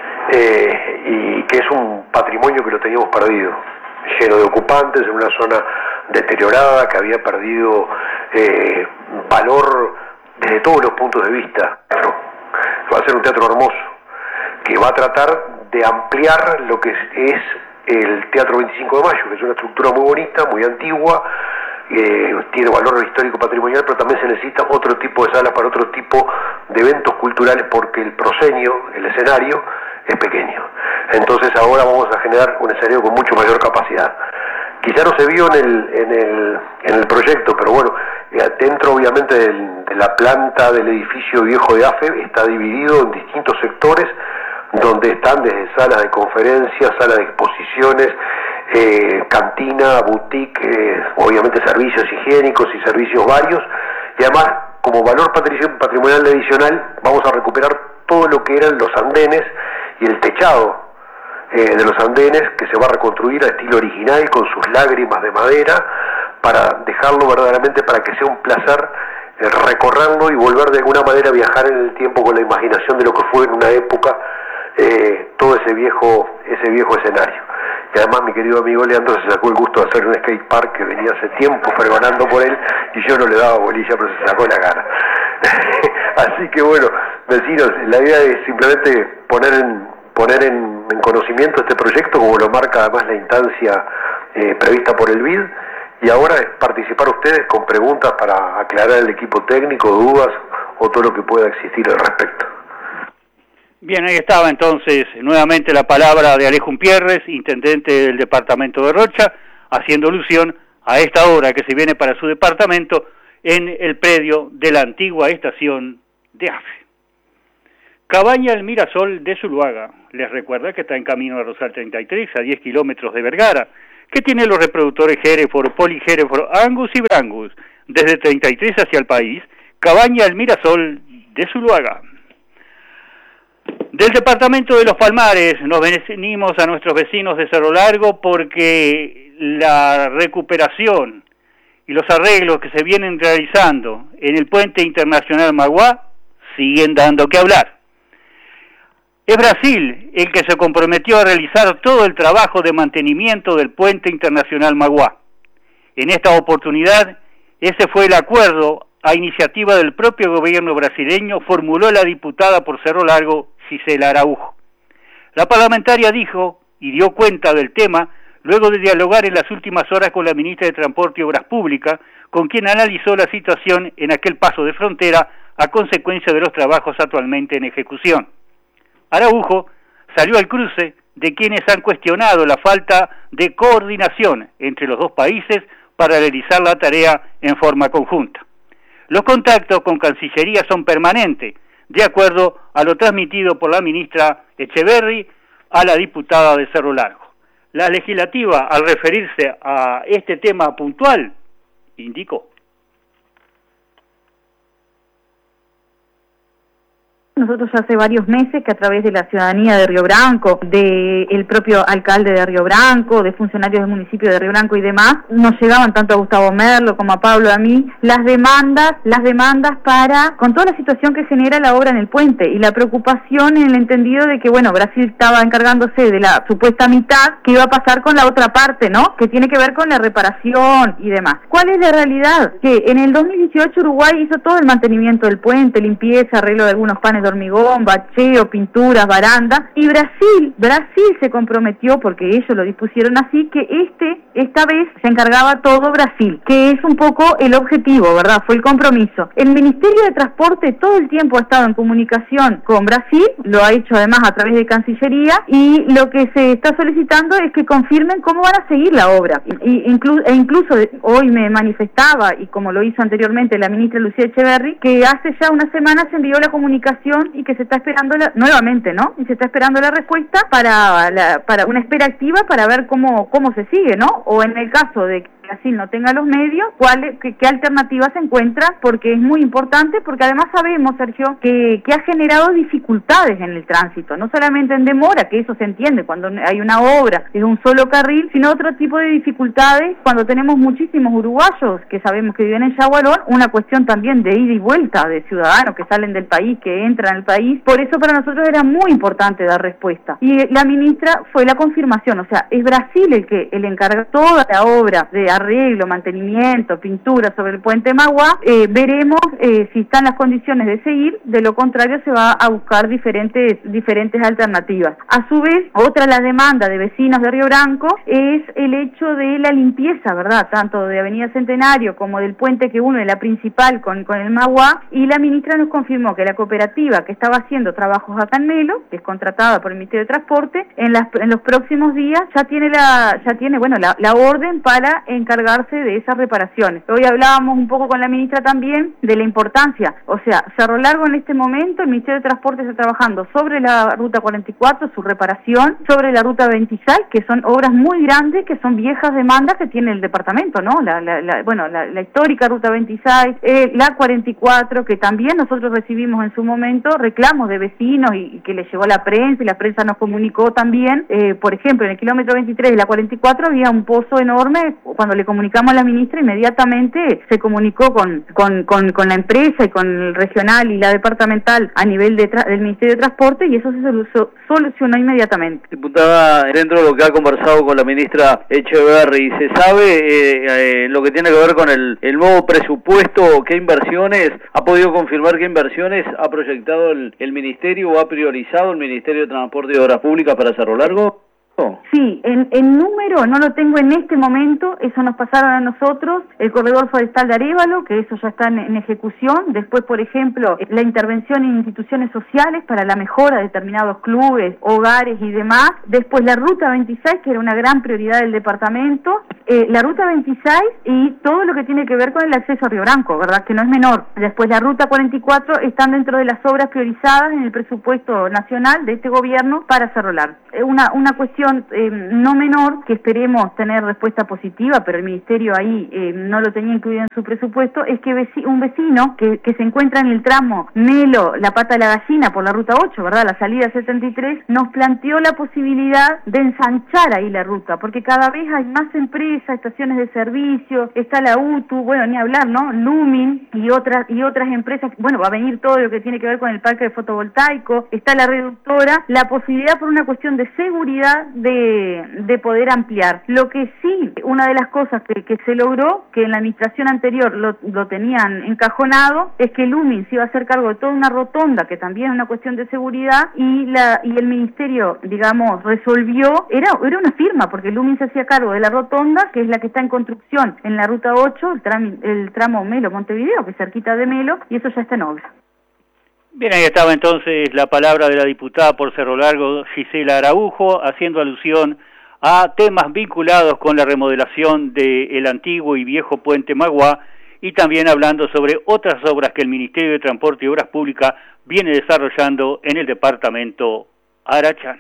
y que es un patrimonio que lo teníamos perdido, lleno de ocupantes, en una zona deteriorada, que había perdido valor desde todos los puntos de vista. Va a ser un teatro hermoso, que va a tratar de ampliar lo que es el Teatro 25 de Mayo, que es una estructura muy bonita, muy antigua, tiene valor histórico patrimonial, pero también se necesita otro tipo de salas para otro tipo de eventos culturales, porque el proscenio, el escenario, es pequeño. Entonces ahora vamos a generar un escenario con mucho mayor capacidad. Quizá no se vio en el proyecto, pero bueno, dentro obviamente de la planta del edificio viejo de AFE está dividido en distintos sectores, donde están desde salas de conferencias, salas de exposiciones, cantina, boutique, obviamente servicios higiénicos y servicios varios, y además como valor patrimonial adicional vamos a recuperar todo lo que eran los andenes y el techado de los andenes, que se va a reconstruir a estilo original con sus lágrimas de madera, para dejarlo verdaderamente para que sea un placer recorrerlo y volver de alguna manera a viajar en el tiempo con la imaginación de lo que fue en una época todo ese viejo escenario. Y además mi querido amigo Leandro se sacó el gusto de hacer un skate park que venía hace tiempo pregonando por él y yo no le daba bolilla, pero se sacó la gana. Así que bueno, vecinos, la idea es simplemente poner en conocimiento este proyecto, como lo marca además la instancia prevista por el BID, y ahora es participar ustedes con preguntas para aclarar el equipo técnico, dudas o todo lo que pueda existir al respecto. Bien, ahí estaba entonces nuevamente la palabra de Alejo Pierres, intendente del departamento de Rocha, haciendo alusión a esta obra que se viene para su departamento en el predio de la antigua estación de AFE. Cabaña El Mirasol de Zuluaga, les recuerda que está en camino a Rosal 33, a 10 kilómetros de Vergara, que tiene los reproductores Hereford, Poli Hereford, Angus y Brangus, desde 33 hacia el país. Cabaña El Mirasol de Zuluaga. Del departamento de Los Palmares nos venimos a nuestros vecinos de Cerro Largo, porque la recuperación y los arreglos que se vienen realizando en el puente internacional Magua siguen dando que hablar. Es Brasil el que se comprometió a realizar todo el trabajo de mantenimiento del puente internacional Magua. En esta oportunidad, ese fue el acuerdo a iniciativa del propio gobierno brasileño, formuló la diputada por Cerro Largo, Gisela Araujo. La parlamentaria dijo y dio cuenta del tema luego de dialogar en las últimas horas con la ministra de Transporte y Obras Públicas, con quien analizó la situación en aquel paso de frontera a consecuencia de los trabajos actualmente en ejecución. Araujo salió al cruce de quienes han cuestionado la falta de coordinación entre los dos países para realizar la tarea en forma conjunta. Los contactos con Cancillería son permanentes, de acuerdo a lo transmitido por la ministra Echeverri a la diputada de Cerro Largo. La legislativa, al referirse a este tema puntual, indicó: Quiero decir que la idea es simplemente poner en conocimiento este proyecto, como lo marca además la instancia prevista por el BID, y ahora es participar ustedes con preguntas para aclarar el equipo técnico, Nosotros ya hace varios meses que a través de la ciudadanía de Río Branco, del propio alcalde de Río Branco, de funcionarios del municipio de Río Branco y demás, nos llegaban tanto a Gustavo Merlo como a Pablo, a mí, las demandas para, con toda la situación que genera la obra en el puente y la preocupación en el entendido de que, bueno, Brasil estaba encargándose de la supuesta mitad, que iba a pasar con la otra parte, ¿no? Que tiene que ver con la reparación y demás. ¿Cuál es la realidad? Que en el 2018 Uruguay hizo todo el mantenimiento del puente, limpieza, arreglo de algunos panes de hormigón, bacheo, pinturas, barandas, y Brasil se comprometió, porque ellos lo dispusieron así, que esta vez se encargaba todo Brasil, que es un poco el objetivo, ¿verdad? Fue el compromiso. El Ministerio de Transporte todo el tiempo ha estado en comunicación con Brasil, lo ha hecho además a través de Cancillería, y lo que se está solicitando es que confirmen cómo van a seguir la obra. Incluso hoy me manifestaba, y como lo hizo anteriormente la ministra Lucía Echeverri, que hace ya unas semanas se envió la comunicación y que se está esperando nuevamente, ¿no? Y se está esperando la respuesta para una espera activa para ver cómo se sigue, ¿no? O en el caso de que Brasil no tenga los medios, qué alternativa se encuentra, porque es muy importante, porque además sabemos, Sergio, que ha generado dificultades en el tránsito, no solamente en demora, que eso se entiende cuando hay una obra de un solo carril, sino otro tipo de dificultades cuando tenemos muchísimos uruguayos que sabemos que viven en Yaguarón, una cuestión también de ida y vuelta de ciudadanos que salen del país, que entran al país. Por eso para nosotros era muy importante dar respuesta. Y la ministra fue la confirmación, o sea, es Brasil el encarga toda la obra de arreglo, mantenimiento, pintura sobre el puente Magua. Veremos si están las condiciones de seguir, de lo contrario se va a buscar diferentes alternativas. A su vez, otra de las demandas de vecinos de Río Branco es el hecho de la limpieza, ¿verdad? Tanto de Avenida Centenario como del puente que une la principal con el Magua, y la ministra nos confirmó que la cooperativa que estaba haciendo trabajos acá en Melo, que es contratada por el Ministerio de Transporte, en los próximos días ya tiene la orden para encargarse de esas reparaciones. Hoy hablábamos un poco con la ministra también de la importancia, o sea, Cerro Largo en este momento, el Ministerio de Transporte está trabajando sobre la Ruta 44, su reparación, sobre la Ruta 26, que son obras muy grandes, que son viejas demandas que tiene el departamento, ¿no? La histórica Ruta 26, la 44, que también nosotros recibimos en su momento reclamos de vecinos y que le llegó a la prensa, y la prensa nos comunicó también, por ejemplo, en el kilómetro 23 de la 44 había un pozo enorme. Cuando le comunicamos a la ministra, inmediatamente se comunicó con la empresa y con el regional y la departamental a nivel del Ministerio de Transporte, y eso se solucionó inmediatamente. Diputada, dentro de lo que ha conversado con la ministra Echeverri, ¿se sabe lo que tiene que ver con el nuevo presupuesto, qué inversiones, ha podido confirmar qué inversiones ha proyectado el Ministerio o ha priorizado el Ministerio de Transporte y Obras Públicas para Cerro Largo? Sí, el número no lo tengo en este momento, eso nos pasaron a nosotros, el corredor forestal de Arévalo, que eso ya está en ejecución. Después, por ejemplo, la intervención en instituciones sociales para la mejora de determinados clubes, hogares y demás. Después la Ruta 26, que era una gran prioridad del departamento, la Ruta 26 y todo lo que tiene que ver con el acceso a Río Branco, ¿verdad? Que no es menor. Después la Ruta 44 están dentro de las obras priorizadas en el presupuesto nacional de este gobierno para Cerro Largo. Una cuestión no menor, que esperemos tener respuesta positiva, pero el Ministerio ahí no lo tenía incluido en su presupuesto, es que un vecino que se encuentra en el tramo Melo, La Pata de la Gallina, por la Ruta 8, ¿verdad? La salida 73, nos planteó la posibilidad de ensanchar ahí la ruta, porque cada vez hay más empresas, estaciones de servicio, está la UTU, bueno, ni hablar, ¿no? Lumin y otras empresas, bueno, va a venir todo lo que tiene que ver con el parque de fotovoltaico, está la reductora, la posibilidad por una cuestión de seguridad de poder ampliar. Lo que sí, una de las cosas que se logró, que en la administración anterior lo tenían encajonado, es que Lumin se iba a hacer cargo de toda una rotonda, que también es una cuestión de seguridad, y el ministerio, digamos, resolvió, era una firma, porque Lumin se hacía cargo de la rotonda, que es la que está en construcción en la Ruta 8, el tramo Melo-Montevideo, que es cerquita de Melo, y eso ya está en obra. Bien, ahí estaba entonces la palabra de la diputada por Cerro Largo, Gisela Araujo, haciendo alusión a temas vinculados con la remodelación del antiguo y viejo puente Magua, y también hablando sobre otras obras que el Ministerio de Transporte y Obras Públicas viene desarrollando en el departamento Arachán.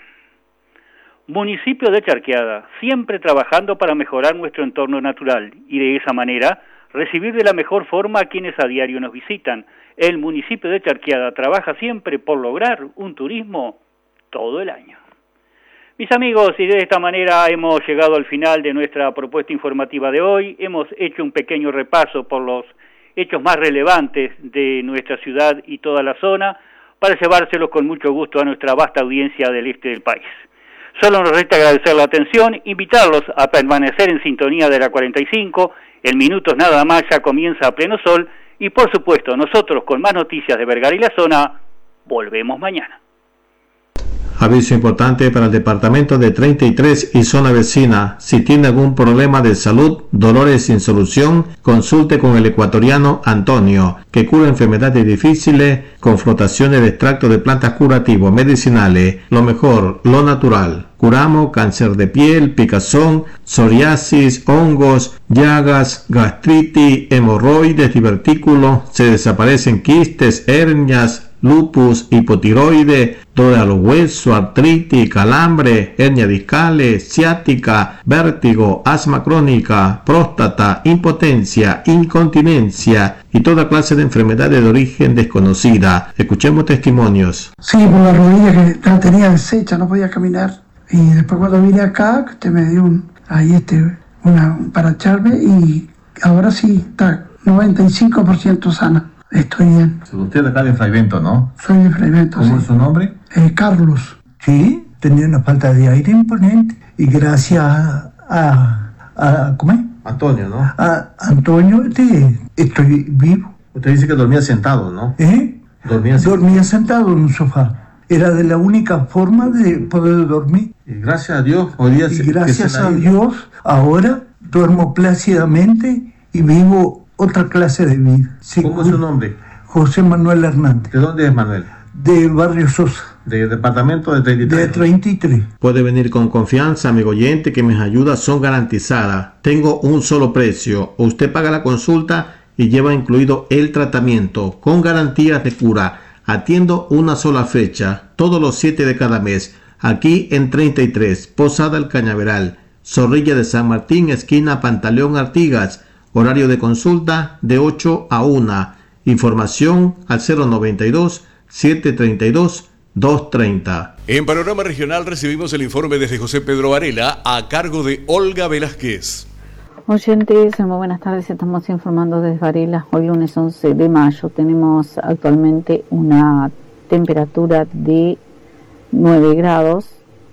Municipio de Charqueada, siempre trabajando para mejorar nuestro entorno natural y de esa manera recibir de la mejor forma a quienes a diario nos visitan. El municipio de Charqueada trabaja siempre por lograr un turismo todo el año. Mis amigos, y de esta manera hemos llegado al final de nuestra propuesta informativa de hoy. Hemos hecho un pequeño repaso por los hechos más relevantes de nuestra ciudad y toda la zona, para llevárselos con mucho gusto a nuestra vasta audiencia del este del país. Solo nos resta agradecer la atención, invitarlos a permanecer en sintonía de la 45, en minutos nada más ya comienza a pleno sol, y por supuesto nosotros con más noticias de Vergara y la zona, volvemos mañana. Aviso importante para el departamento de 33 y zona vecina. Si tiene algún problema de salud, dolores sin solución, consulte con el ecuatoriano Antonio, que cura enfermedades difíciles con frotaciones de extracto de plantas curativos medicinales. Lo mejor, lo natural. Curamos cáncer de piel, picazón, psoriasis, hongos, llagas, gastritis, hemorroides, divertículos. Se desaparecen quistes, hernias, lupus, hipotiroide, dolor a los huesos, artritis, calambre, hernia discales, ciática, vértigo, asma crónica, próstata, impotencia, incontinencia y toda clase de enfermedades de origen desconocida. Escuchemos testimonios. Sí, por la rodilla que la tenía deshecha, no podía caminar. Y después cuando vine acá, usted me dio una para echarme y ahora sí está 95% sana. Estoy bien. Usted es acá de Fraivento, ¿no? Soy de Fraivento, ¿Cómo es su nombre? Carlos. Sí, tenía una falta de aire imponente y gracias a ¿cómo es? Antonio, ¿no? A Antonio, estoy vivo. Usted dice que dormía sentado, ¿no? Dormía sentado en un sofá. Era de la única forma de poder dormir. Y gracias a Dios, hoy día gracias a Dios, ahora duermo plácidamente y vivo otra clase de vida. Sí, ¿cómo es su nombre? José Manuel Hernández. ¿De dónde es Manuel? De Barrio Sosa. ¿Del departamento de 33? De 33. Puede venir con confianza, amigo oyente, que mis ayudas son garantizadas. Tengo un solo precio. Usted paga la consulta y lleva incluido el tratamiento, con garantías de cura. Atiendo una sola fecha, todos los 7 de cada mes, aquí en 33, Posada El Cañaveral, Zorrilla de San Martín, esquina Pantaleón Artigas, horario de consulta de 8 a 1, información al 092-732-230. En Panorama Regional recibimos el informe desde José Pedro Varela a cargo de Olga Velázquez. Oyentes, muy buenas tardes, estamos informando desde Varela. Hoy lunes 11 de mayo tenemos actualmente una temperatura de 9 grados,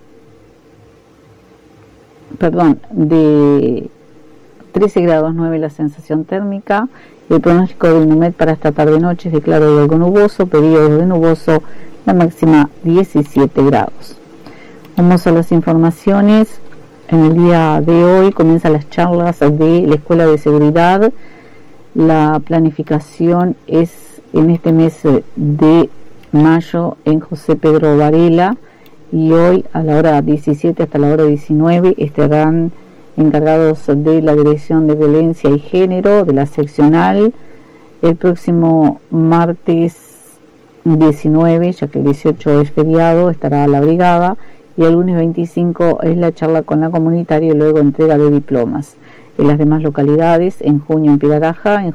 de 13 grados 9 la sensación térmica. El pronóstico de INUMED para esta tarde-noche es de claro y algo nuboso, periodo de nuboso, la máxima 17 grados. Vamos a las informaciones. En el día de hoy comienzan las charlas de la Escuela de Seguridad. La planificación es en este mes de mayo en José Pedro Varela y hoy a la hora 17 hasta la hora 19 estarán encargados de la Dirección de Violencia y Género de la seccional. El próximo martes 19, ya que el 18 es feriado, estará la brigada. Y el lunes 25 es la charla con la comunitaria y luego entrega de diplomas. En las demás localidades, en junio en Piraraja, en